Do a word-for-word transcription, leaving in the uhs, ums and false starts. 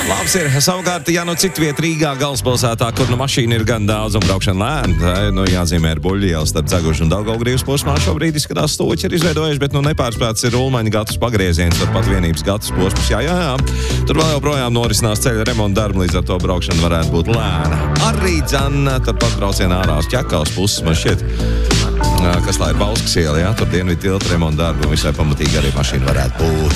Labs ir. Savukārt, ja nu citu vietu Rīgā galvaspilsētā, kur nu mašīna ir gan daudz un braukšana lēna, nu jāzīmē ir buļļiela starp Dzegužu un Daugavgrīvas posmā. Šobrīd izskatās stūķi ir izveidojuši, bet nu nepārspēts ir Ulmaņa gatvas pagrieziens, turpat vienības gatvas posms. Jā, jā, jā. Tur vēl joprojām norisinās ceļa remonta darbi, līdz ar to braukšana varētu būt lēna. Arī dzan, turpat braucienā ārā uz Ķekavas puses, man šķiet, kas tā ir Bauskas iela, jā, tur dienvidu tilta remonta darbi un visai pamatīgi arī mašīna varētu būt.